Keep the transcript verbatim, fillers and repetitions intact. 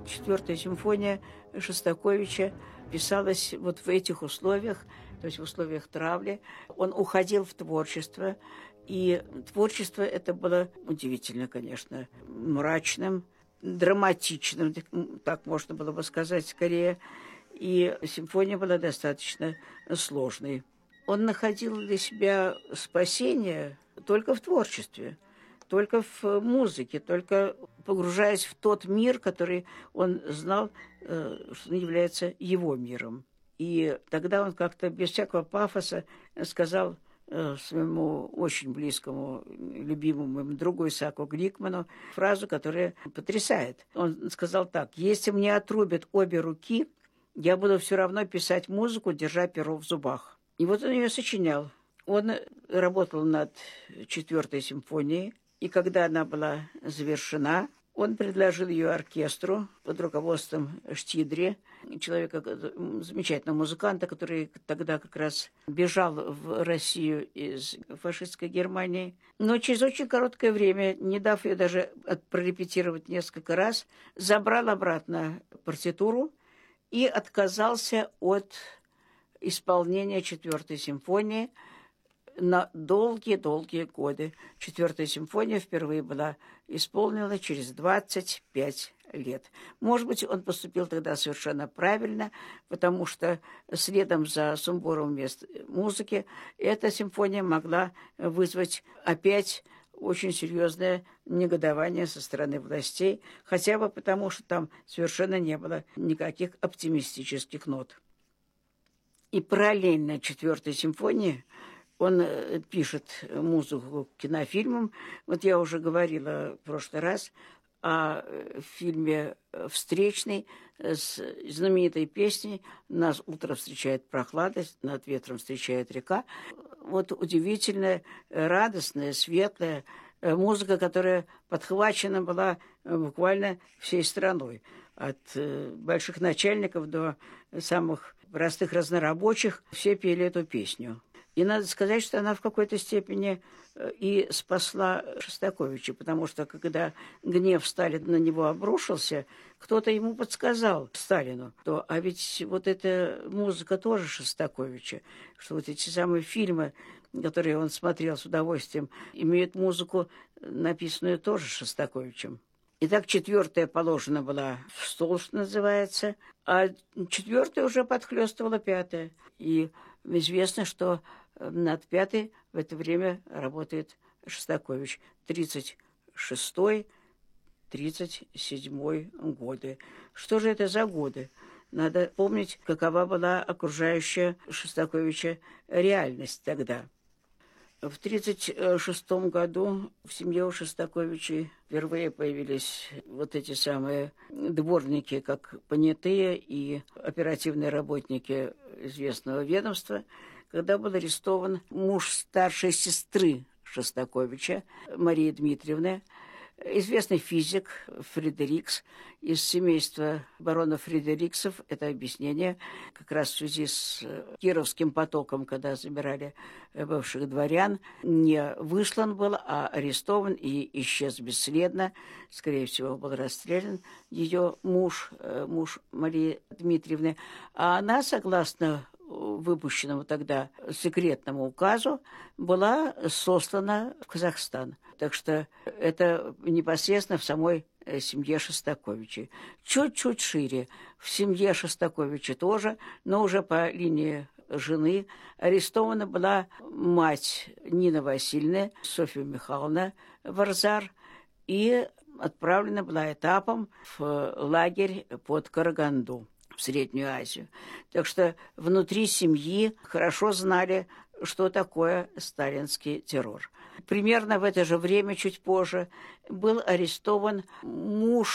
Четвертая симфония Шостаковича писалась вот в этих условиях, то есть в условиях травли. Он уходил в творчество, и творчество это было удивительно, конечно, мрачным, драматичным, так можно было бы сказать скорее, и симфония была достаточно сложной. Он находил для себя спасение только в творчестве, только в музыке, только погружаясь в тот мир, который он знал, что он является его миром. И тогда он как-то без всякого пафоса сказал своему очень близкому, любимому моему другу Исааку Гликману фразу, которая потрясает. Он сказал так: «Если мне отрубят обе руки, я буду все равно писать музыку, держа перо в зубах». И вот он ее сочинял. Он работал над четвертой симфонией, и когда она была завершена, он предложил ее оркестру под руководством Штидре, человека, замечательного музыканта, который тогда как раз бежал в Россию из фашистской Германии. Но через очень короткое время, не дав ее даже прорепетировать несколько раз, забрал обратно партитуру и отказался от исполнения четвертой симфонии на долгие-долгие годы. Четвертая симфония впервые была исполнена через двадцать пять лет. Может быть, он поступил тогда совершенно правильно, потому что следом за сумбуром мест музыки эта симфония могла вызвать опять очень серьезное негодование со стороны властей, хотя бы потому, что там совершенно не было никаких оптимистических нот. И параллельно четвертой симфонии он пишет музыку к кинофильмам. Вот я уже говорила в прошлый раз о фильме «Встречный» с знаменитой песней «Нас утро встречает прохлада, над ветром встречает река». Вот удивительная, радостная, светлая музыка, которая подхвачена была буквально всей страной. От больших начальников до самых простых разнорабочих все пели эту песню. И надо сказать, что она в какой-то степени и спасла Шостаковича, потому что, когда гнев Сталина на него обрушился, кто-то ему подсказал, Сталину, что а ведь вот эта музыка тоже Шостаковича, что вот эти самые фильмы, которые он смотрел с удовольствием, имеют музыку, написанную тоже Шостаковичем. Итак, четвертая положена была в стол, что называется, а четвертая уже подхлёстывала пятая. И известно, что над пятой в это время работает Шостакович. тридцать шестой — тридцать седьмой годы. Что же это за годы? Надо помнить, какова была окружающая Шостаковича реальность тогда. В тридцать шестом году в семье у Шостаковичей впервые появились вот эти самые дворники, как понятые и оперативные работники известного ведомства, когда был арестован муж старшей сестры Шостаковича, Марии Дмитриевны, известный физик Фредерикс из семейства барона Фредериксов. Это объяснение как раз в связи с Кировским потоком, когда забирали бывших дворян. Не выслан был, а арестован и исчез бесследно. Скорее всего, был расстрелян ее муж, муж Марии Дмитриевны. А она, согласно выпущенному тогда секретному указу, была сослана в Казахстан. Так что это непосредственно в самой семье Шостаковичей. Чуть-чуть шире. В семье Шостаковича тоже, но уже по линии жены арестована была мать Нина Васильевна, Софья Михайловна Варзар, и отправлена была этапом в лагерь под Караганду, в Среднюю Азию. Так что внутри семьи хорошо знали, что такое сталинский террор. Примерно в это же время, чуть позже, был арестован муж